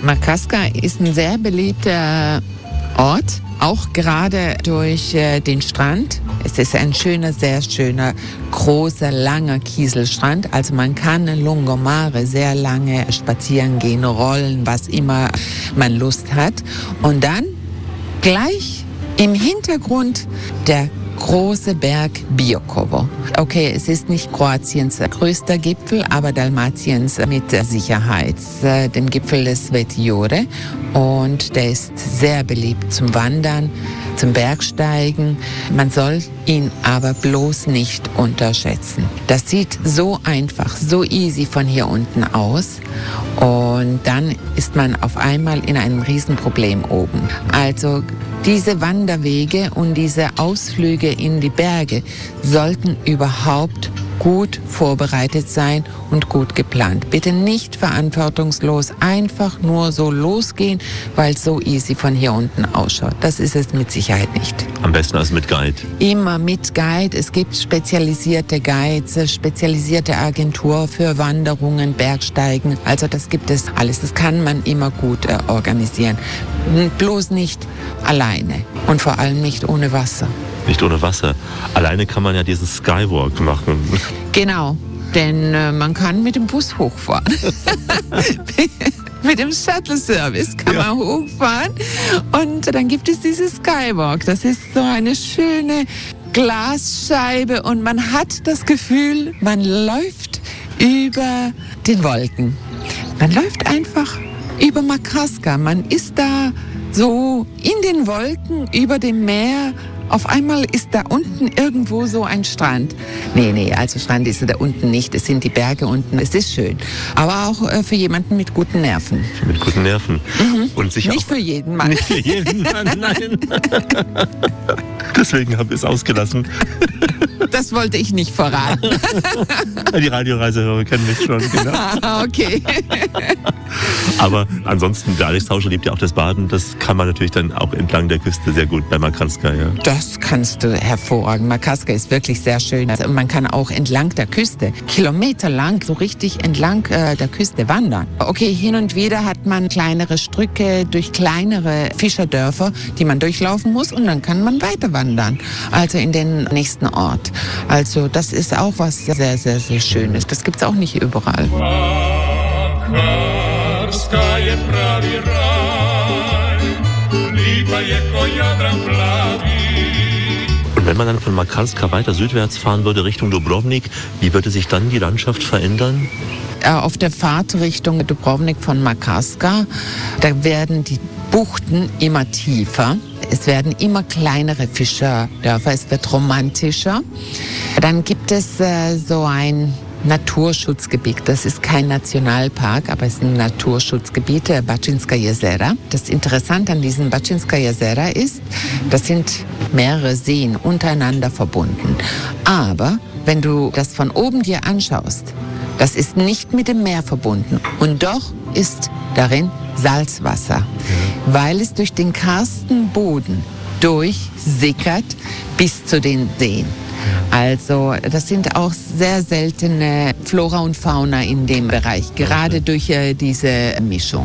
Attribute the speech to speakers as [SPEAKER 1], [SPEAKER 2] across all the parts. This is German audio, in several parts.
[SPEAKER 1] Makarska ist ein sehr beliebter Ort, auch gerade durch den Strand. Es ist ein schöner, sehr schöner, großer, langer Kieselstrand. Also man kann in Lungomare sehr lange spazieren gehen, rollen, was immer man Lust hat. Und dann gleich im Hintergrund der große Berg Biokovo. Okay, es ist nicht Kroatiens größter Gipfel, aber Dalmatiens mit Sicherheit. Den Gipfel des Sveti-Jure. Und der ist sehr beliebt zum Wandern, zum Bergsteigen. Man soll ihn aber bloß nicht unterschätzen. Das sieht so einfach, so easy von hier unten aus. Und dann ist man auf einmal in einem Riesenproblem oben. Also diese Wanderwege und diese Ausflüge in die Berge sollten überhaupt gut vorbereitet sein und gut geplant. Bitte nicht verantwortungslos einfach nur so losgehen, weil es so easy von hier unten ausschaut. Das ist es mit Sicherheit nicht.
[SPEAKER 2] Am besten als mit Guide.
[SPEAKER 1] Immer mit Guide. Es gibt spezialisierte Guides, spezialisierte Agentur für Wanderungen, Bergsteigen. Also das gibt es alles. Das kann man immer gut organisieren. Bloß nicht alleine und vor allem nicht ohne Wasser.
[SPEAKER 2] Nicht ohne Wasser. Alleine kann man ja diesen Skywalk machen.
[SPEAKER 1] Genau, denn man kann mit dem Bus hochfahren. Mit dem Shuttle-Service kann man hochfahren. Und dann gibt es diese Skywalk. Das ist so eine schöne Glasscheibe und man hat das Gefühl, man läuft über den Wolken. Man läuft einfach über Makarska. Man ist da so in den Wolken über dem Meer. Auf einmal ist da unten irgendwo so ein Strand. Nee, also Strand ist da unten nicht. Es sind die Berge unten. Es ist schön. Aber auch für jemanden mit guten Nerven.
[SPEAKER 2] Mit guten Nerven.
[SPEAKER 1] Mhm.
[SPEAKER 2] Und sicher
[SPEAKER 1] nicht für jeden Mann.
[SPEAKER 2] Nicht für jeden Mann, nein. Deswegen habe ich es ausgelassen.
[SPEAKER 1] Das wollte ich nicht verraten.
[SPEAKER 2] Die Radioreisehörer kennen mich schon, genau.
[SPEAKER 1] Okay.
[SPEAKER 2] Aber ansonsten, der Alex Tauscher liebt ja auch das Baden. Das kann man natürlich dann auch entlang der Küste sehr gut bei Makarska, ja.
[SPEAKER 1] Das kannst du hervorragend. Makarska ist wirklich sehr schön. Also man kann auch entlang der Küste, kilometerlang, so richtig entlang der Küste wandern. Okay, hin und wieder hat man kleinere Strücke durch kleinere Fischerdörfer, die man durchlaufen muss und dann kann man weiter wandern. Also in den nächsten Ort. Also das ist auch was sehr, sehr, sehr Schönes. Das gibt es auch nicht überall.
[SPEAKER 2] Und wenn man dann von Makarska weiter südwärts fahren würde Richtung Dubrovnik, wie würde sich dann die Landschaft verändern?
[SPEAKER 1] Auf der Fahrt Richtung Dubrovnik von Makarska, da werden die Buchten immer tiefer. Es werden immer kleinere Fischerdörfer, es wird romantischer. Dann gibt es so ein Naturschutzgebiet. Das ist kein Nationalpark, aber es ist ein Naturschutzgebiet, Bačinska jezera. Das Interessante an diesem Bačinska jezera ist, das sind mehrere Seen untereinander verbunden. Aber wenn du das von oben dir anschaust, das ist nicht mit dem Meer verbunden. Und doch ist darin Salzwasser, weil es durch den karsten Boden durchsickert bis zu den Seen. Also das sind auch sehr seltene Flora und Fauna in dem Bereich, gerade durch diese Mischung.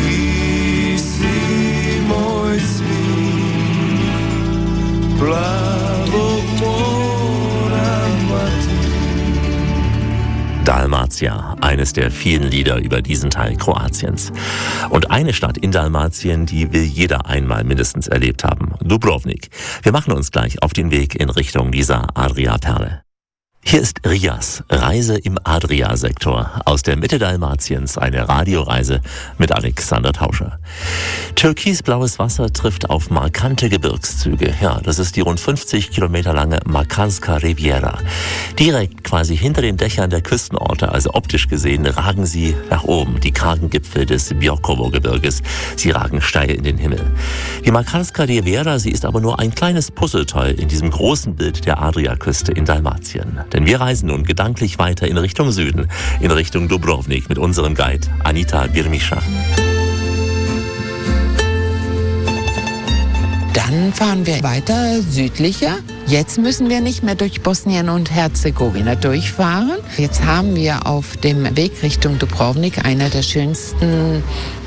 [SPEAKER 2] Dalmatia, eines der vielen Lieder über diesen Teil Kroatiens. Und eine Stadt in Dalmatien, die will jeder einmal mindestens erlebt haben, Dubrovnik. Wir machen uns gleich auf den Weg in Richtung dieser Adria-Perle. Hier ist Rias, Reise im Adria-Sektor. Aus der Mitte Dalmatiens eine Radioreise mit Alexander Tauscher. Türkisblaues Wasser trifft auf markante Gebirgszüge. Ja, das ist die rund 50 Kilometer lange Makarska Riviera. Direkt quasi hinter den Dächern der Küstenorte, also optisch gesehen, ragen sie nach oben, die kargen Gipfel des Biokovo-Gebirges. Sie ragen steil in den Himmel. Die Makarska Riviera, sie ist aber nur ein kleines Puzzleteil in diesem großen Bild der Adriaküste in Dalmatien. Denn wir reisen nun gedanklich weiter in Richtung Süden, in Richtung Dubrovnik mit unserem Guide Anita Birmischa.
[SPEAKER 1] Dann fahren wir weiter südlicher. Jetzt müssen wir nicht mehr durch Bosnien und Herzegowina durchfahren. Jetzt haben wir auf dem Weg Richtung Dubrovnik einer der schönsten